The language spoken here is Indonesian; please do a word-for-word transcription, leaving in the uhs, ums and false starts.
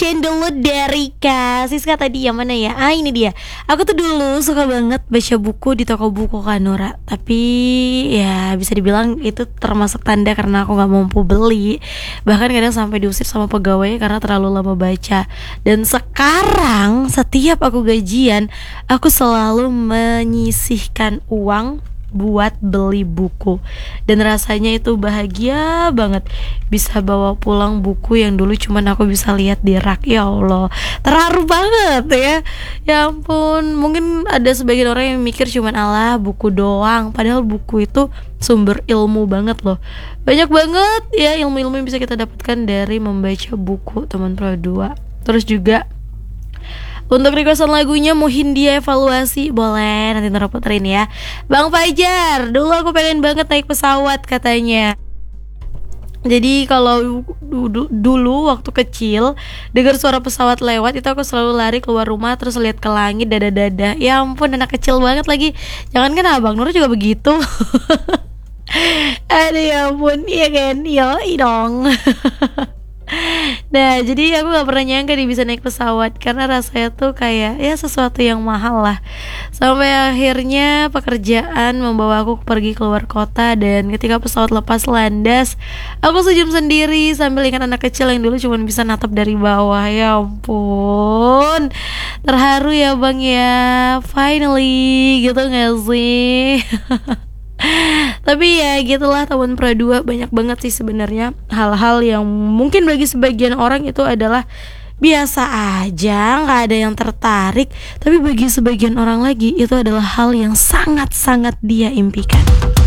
bagian dulu dari Kak Siska tadi yang mana ya? Ah ini dia. Aku tuh dulu suka banget baca buku di toko buku Kak Nora. Tapi ya bisa dibilang itu termasuk tanda karena aku gak mampu beli. Bahkan kadang sampai diusir sama pegawainya karena terlalu lama baca. Dan sekarang setiap aku gajian, aku selalu menyisihkan uang buat beli buku. Dan rasanya itu bahagia banget bisa bawa pulang buku yang dulu cuman aku bisa lihat di rak. Ya Allah, terharu banget ya. Ya ampun, mungkin ada sebagian orang yang mikir cuman alah buku doang, padahal buku itu sumber ilmu banget loh. Banyak banget ya ilmu-ilmu yang bisa kita dapatkan dari membaca buku teman Pro dua. Terus juga untuk requestan lagunya mau Hindia Evaluasi, boleh nanti Nora puterin ya. Bang Fajar, dulu aku pengen banget naik pesawat katanya. Jadi kalau du- dulu waktu kecil dengar suara pesawat lewat itu aku selalu lari keluar rumah terus lihat ke langit, dada-dada. Ya ampun, anak kecil banget lagi. Jangan kan Abang Nora juga begitu. Aduh ya ampun, iya kan, yoi dong. Nah jadi aku gak pernah nyangka dia bisa naik pesawat karena rasanya tuh kayak ya sesuatu yang mahal lah. Sampai akhirnya pekerjaan membawa aku pergi keluar kota. Dan ketika pesawat lepas landas, aku senyum sendiri sambil ingat anak kecil yang dulu cuma bisa natap dari bawah. Ya ampun, terharu ya bang ya. Finally gitu gak sih? Tapi ya gitulah tahun Pro dua, banyak banget sih sebenarnya hal-hal yang mungkin bagi sebagian orang itu adalah biasa aja, nggak ada yang tertarik. Tapi bagi sebagian orang lagi itu adalah hal yang sangat-sangat dia impikan.